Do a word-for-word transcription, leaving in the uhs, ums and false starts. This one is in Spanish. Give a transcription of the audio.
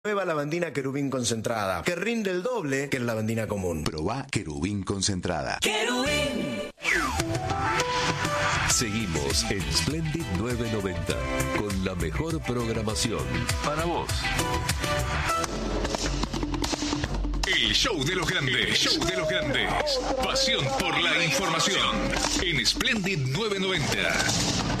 Nueva lavandina querubín concentrada, que rinde el doble que la lavandina común. Probá querubín concentrada. ¡Querubín! Seguimos en Splendid novecientos noventa con la mejor programación para vos. El show de los grandes, el show de los grandes. Pasión por la información en Splendid novecientos noventa.